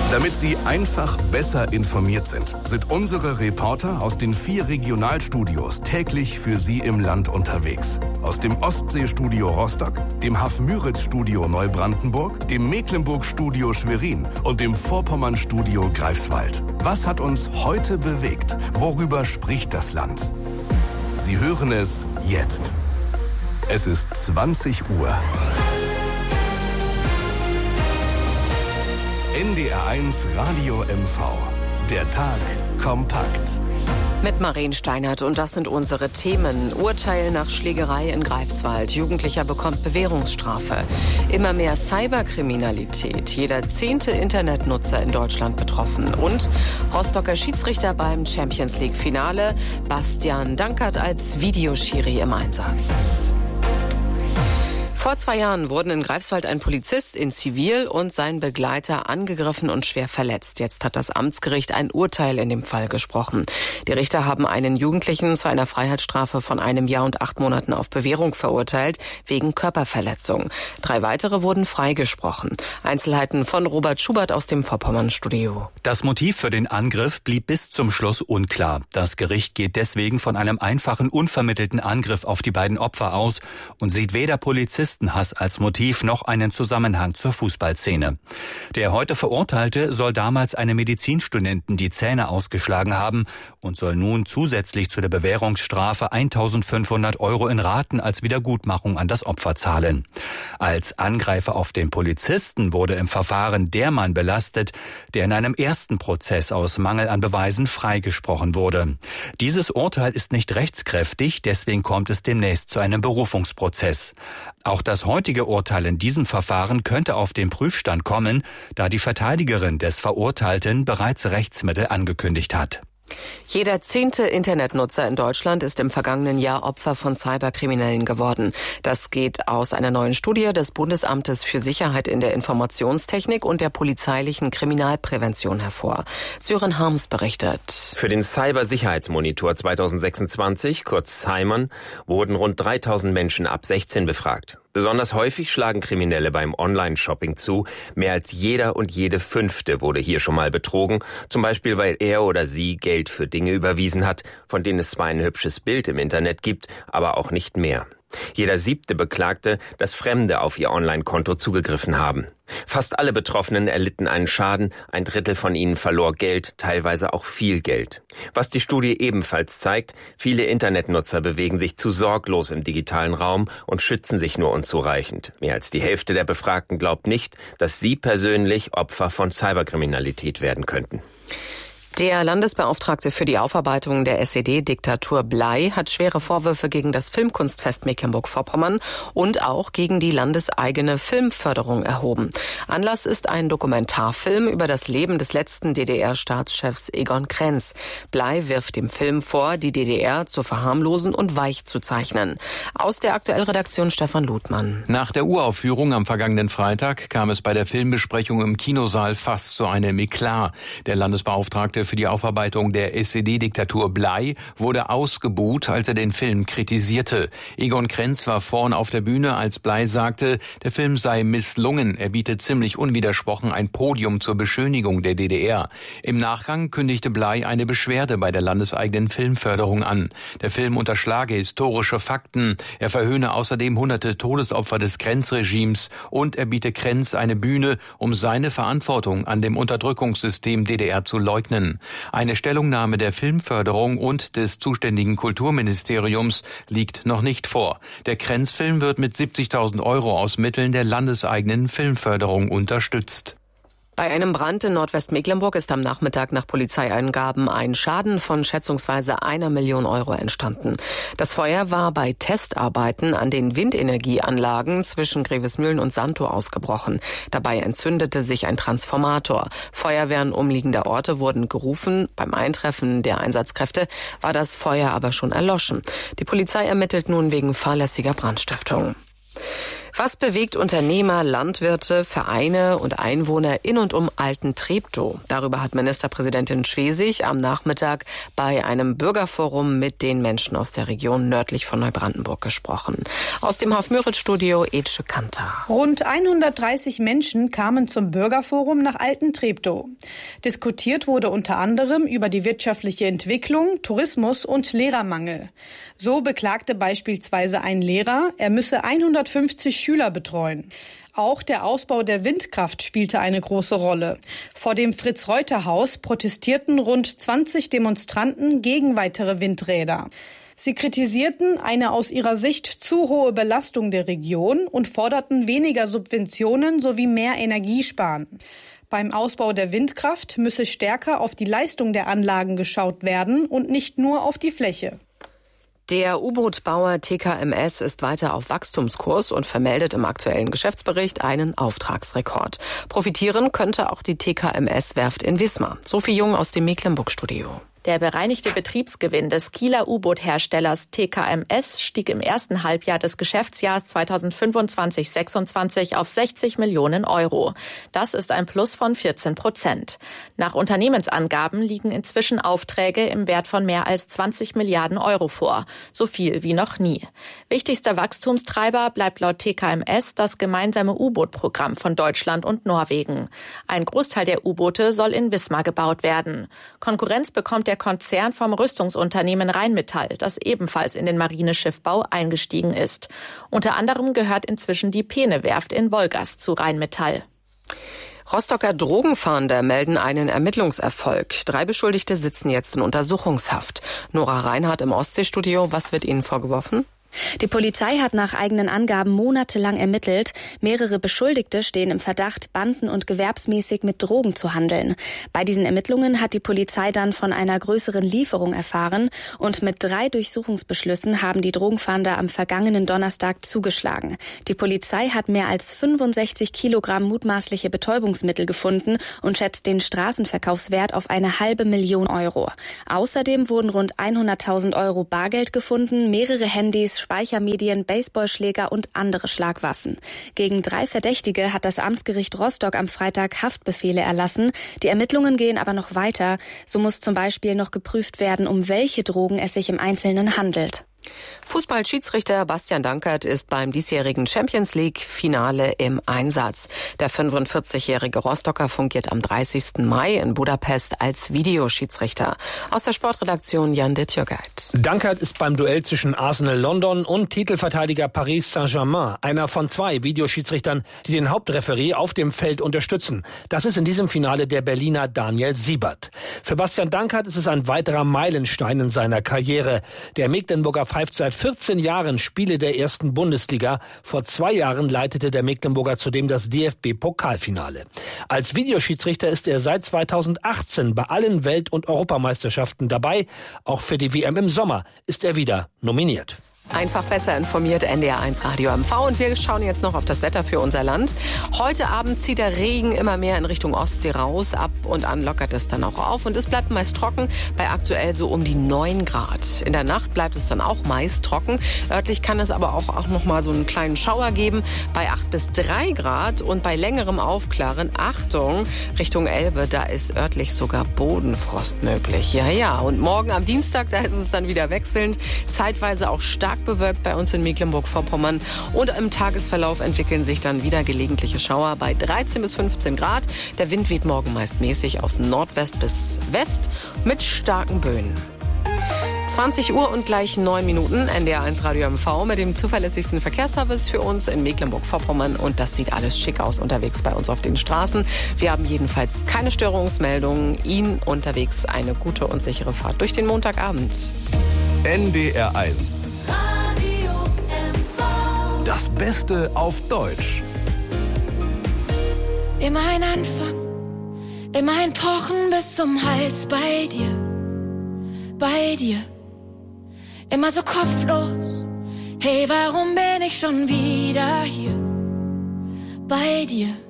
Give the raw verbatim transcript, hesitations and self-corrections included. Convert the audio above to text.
Damit Sie einfach besser informiert sind, sind unsere Reporter aus den vier Regionalstudios täglich für Sie im Land unterwegs. Aus dem Ostseestudio Rostock, dem Hafmüritz-Studio Neubrandenburg, dem Mecklenburg-Studio Schwerin und dem Vorpommern-Studio Greifswald. Was hat uns heute bewegt? Worüber spricht das Land? Sie hören es jetzt. Es ist zwanzig Uhr. N D R eins Radio M V. Der Tag kompakt. Mit Marien Steinert, und das sind unsere Themen. Urteil nach Schlägerei in Greifswald. Jugendlicher bekommt Bewährungsstrafe. Immer mehr Cyberkriminalität. Jeder zehnte Internetnutzer in Deutschland betroffen. Und Rostocker Schiedsrichter beim Champions League Finale. Bastian Dankert als Videoschiri im Einsatz. Vor zwei Jahren wurden in Greifswald ein Polizist in Zivil und sein Begleiter angegriffen und schwer verletzt. Jetzt hat das Amtsgericht ein Urteil in dem Fall gesprochen. Die Richter haben einen Jugendlichen zu einer Freiheitsstrafe von einem Jahr und acht Monaten auf Bewährung verurteilt, wegen Körperverletzung. Drei weitere wurden freigesprochen. Einzelheiten von Robert Schubert aus dem Vorpommern-Studio. Das Motiv für den Angriff blieb bis zum Schluss unklar. Das Gericht geht deswegen von einem einfachen, unvermittelten Angriff auf die beiden Opfer aus und sieht weder Polizisten Hass als Motiv noch einen Zusammenhang zur Fußballszene. Der heute Verurteilte soll damals einem Medizinstudenten die Zähne ausgeschlagen haben und soll nun zusätzlich zu der Bewährungsstrafe eintausendfünfhundert Euro in Raten als Wiedergutmachung an das Opfer zahlen. Als Angreifer auf den Polizisten wurde im Verfahren der Mann belastet, der in einem ersten Prozess aus Mangel an Beweisen freigesprochen wurde. Dieses Urteil ist nicht rechtskräftig, deswegen kommt es demnächst zu einem Berufungsprozess. Auch das heutige Urteil in diesem Verfahren könnte auf den Prüfstand kommen, da die Verteidigerin des Verurteilten bereits Rechtsmittel angekündigt hat. Jeder zehnte Internetnutzer in Deutschland ist im vergangenen Jahr Opfer von Cyberkriminellen geworden. Das geht aus einer neuen Studie des Bundesamtes für Sicherheit in der Informationstechnik und der polizeilichen Kriminalprävention hervor. Sören Harms berichtet. Für den Cybersicherheitsmonitor zweitausendsechsundzwanzig, kurz Simon, wurden rund dreitausend Menschen ab sechzehn befragt. Besonders häufig schlagen Kriminelle beim Online-Shopping zu. Mehr als jeder und jede Fünfte wurde hier schon mal betrogen. Zum Beispiel, weil er oder sie Geld für Dinge überwiesen hat, von denen es zwar ein hübsches Bild im Internet gibt, aber auch nicht mehr. Jeder Siebte beklagte, dass Fremde auf ihr Online-Konto zugegriffen haben. Fast alle Betroffenen erlitten einen Schaden, ein Drittel von ihnen verlor Geld, teilweise auch viel Geld. Was die Studie ebenfalls zeigt, viele Internetnutzer bewegen sich zu sorglos im digitalen Raum und schützen sich nur unzureichend. Mehr als die Hälfte der Befragten glaubt nicht, dass sie persönlich Opfer von Cyberkriminalität werden könnten. Der Landesbeauftragte für die Aufarbeitung der S E D-Diktatur Blei hat schwere Vorwürfe gegen das Filmkunstfest Mecklenburg-Vorpommern und auch gegen die landeseigene Filmförderung erhoben. Anlass ist ein Dokumentarfilm über das Leben des letzten D D R-Staatschefs Egon Krenz. Blei wirft dem Film vor, die D D R zu verharmlosen und weich zu zeichnen. Aus der Aktuellredaktion Stefan Ludmann. Nach der Uraufführung am vergangenen Freitag kam es bei der Filmbesprechung im Kinosaal fast zu einem Eklat. Der Landesbeauftragte für die Aufarbeitung der S E D-Diktatur Blei wurde ausgebuht, als er den Film kritisierte. Egon Krenz war vorn auf der Bühne, als Blei sagte, der Film sei misslungen. Er biete ziemlich unwidersprochen ein Podium zur Beschönigung der D D R. Im Nachgang kündigte Blei eine Beschwerde bei der landeseigenen Filmförderung an. Der Film unterschlage historische Fakten. Er verhöhne außerdem hunderte Todesopfer des Krenz-Regimes und er biete Krenz eine Bühne, um seine Verantwortung an dem Unterdrückungssystem D D R zu leugnen. Eine Stellungnahme der Filmförderung und des zuständigen Kulturministeriums liegt noch nicht vor. Der Krenz-Film wird mit siebzigtausend Euro aus Mitteln der landeseigenen Filmförderung unterstützt. Bei einem Brand in Nordwestmecklenburg ist am Nachmittag nach Polizeieingaben ein Schaden von schätzungsweise einer Million Euro entstanden. Das Feuer war bei Testarbeiten an den Windenergieanlagen zwischen Grevesmühlen und Santo ausgebrochen. Dabei entzündete sich ein Transformator. Feuerwehren umliegender Orte wurden gerufen. Beim Eintreffen der Einsatzkräfte war das Feuer aber schon erloschen. Die Polizei ermittelt nun wegen fahrlässiger Brandstiftung. Was bewegt Unternehmer, Landwirte, Vereine und Einwohner in und um Alten-Treptow? Darüber hat Ministerpräsidentin Schwesig am Nachmittag bei einem Bürgerforum mit den Menschen aus der Region nördlich von Neubrandenburg gesprochen. Aus dem Haf-Müritz-Studio Ece Kantar. Rund hundertdreißig Menschen kamen zum Bürgerforum nach Alten-Treptow. Diskutiert wurde unter anderem über die wirtschaftliche Entwicklung, Tourismus und Lehrermangel. So beklagte beispielsweise ein Lehrer, er müsse hundertfünfzig Schüler betreuen. Auch der Ausbau der Windkraft spielte eine große Rolle. Vor dem Fritz-Reuter-Haus protestierten rund zwanzig Demonstranten gegen weitere Windräder. Sie kritisierten eine aus ihrer Sicht zu hohe Belastung der Region und forderten weniger Subventionen sowie mehr Energiesparen. Beim Ausbau der Windkraft müsse stärker auf die Leistung der Anlagen geschaut werden und nicht nur auf die Fläche. Der U-Boot-Bauer T K M S ist weiter auf Wachstumskurs und vermeldet im aktuellen Geschäftsbericht einen Auftragsrekord. Profitieren könnte auch die T K M S-Werft in Wismar. Sophie Jung aus dem Mecklenburg-Studio. Der bereinigte Betriebsgewinn des Kieler U-Boot-Herstellers T K M S stieg im ersten Halbjahr des Geschäftsjahres zweitausendfünfundzwanzig sechsundzwanzig auf sechzig Millionen Euro. Das ist ein Plus von vierzehn Prozent. Nach Unternehmensangaben liegen inzwischen Aufträge im Wert von mehr als zwanzig Milliarden Euro vor. So viel wie noch nie. Wichtigster Wachstumstreiber bleibt laut T K M S das gemeinsame U-Boot-Programm von Deutschland und Norwegen. Ein Großteil der U-Boote soll in Wismar gebaut werden. Konkurrenz bekommt der Konzern vom Rüstungsunternehmen Rheinmetall, das ebenfalls in den Marineschiffbau eingestiegen ist. Unter anderem gehört inzwischen die Peene-Werft in Wolgast zu Rheinmetall. Rostocker Drogenfahnder melden einen Ermittlungserfolg. Drei Beschuldigte sitzen jetzt in Untersuchungshaft. Nora Reinhardt im Ostseestudio. Was wird ihnen vorgeworfen? Die Polizei hat nach eigenen Angaben monatelang ermittelt. Mehrere Beschuldigte stehen im Verdacht, banden- und gewerbsmäßig mit Drogen zu handeln. Bei diesen Ermittlungen hat die Polizei dann von einer größeren Lieferung erfahren und mit drei Durchsuchungsbeschlüssen haben die Drogenfahnder am vergangenen Donnerstag zugeschlagen. Die Polizei hat mehr als fünfundsechzig Kilogramm mutmaßliche Betäubungsmittel gefunden und schätzt den Straßenverkaufswert auf eine halbe Million Euro. Außerdem wurden rund hunderttausend Euro Bargeld gefunden, mehrere Handys, Speichermedien, Baseballschläger und andere Schlagwaffen. Gegen drei Verdächtige hat das Amtsgericht Rostock am Freitag Haftbefehle erlassen. Die Ermittlungen gehen aber noch weiter. So muss zum Beispiel noch geprüft werden, um welche Drogen es sich im Einzelnen handelt. Fußballschiedsrichter Bastian Dankert ist beim diesjährigen Champions-League-Finale im Einsatz. Der fünfundvierzigjährige Rostocker fungiert am dreißigsten Mai in Budapest als Videoschiedsrichter. Aus der Sportredaktion Jan de Tjörgeit. Dankert ist beim Duell zwischen Arsenal London und Titelverteidiger Paris Saint-Germain einer von zwei Videoschiedsrichtern, die den Hauptreferee auf dem Feld unterstützen. Das ist in diesem Finale der Berliner Daniel Siebert. Für Bastian Dankert ist es ein weiterer Meilenstein in seiner Karriere. Der Mecklenburger pfeift seit vierzehn Jahren Spiele der ersten Bundesliga. Vor zwei Jahren leitete der Mecklenburger zudem das D F B-Pokalfinale. Als Videoschiedsrichter ist er seit zweitausendachtzehn bei allen Welt- und Europameisterschaften dabei. Auch für die W M im Sommer ist er wieder nominiert. Einfach besser informiert, N D R eins Radio M V. Und wir schauen jetzt noch auf das Wetter für unser Land. Heute Abend zieht der Regen immer mehr in Richtung Ostsee raus. Ab und an lockert es dann auch auf. Und es bleibt meist trocken, bei aktuell so um die neun Grad. In der Nacht bleibt es dann auch meist trocken. Örtlich kann es aber auch, auch noch mal so einen kleinen Schauer geben bei acht bis drei Grad. Und bei längerem Aufklaren, Achtung, Richtung Elbe, da ist örtlich sogar Bodenfrost möglich. Ja, ja. Und morgen am Dienstag, da ist es dann wieder wechselnd. Zeitweise auch stark bewölkt bei uns in Mecklenburg-Vorpommern und im Tagesverlauf entwickeln sich dann wieder gelegentliche Schauer bei dreizehn bis fünfzehn Grad. Der Wind weht morgen meist mäßig aus Nordwest bis West mit starken Böen. zwanzig Uhr und gleich neun Minuten, N D R eins Radio M V mit dem zuverlässigsten Verkehrsservice für uns in Mecklenburg-Vorpommern. Und das sieht alles schick aus unterwegs bei uns auf den Straßen. Wir haben jedenfalls keine Störungsmeldungen. Ihnen unterwegs eine gute und sichere Fahrt durch den Montagabend. N D R eins. Das Beste auf Deutsch. Immer ein Anfang, immer ein Pochen bis zum Hals bei dir, bei dir. Immer so kopflos, hey, warum bin ich schon wieder hier, bei dir?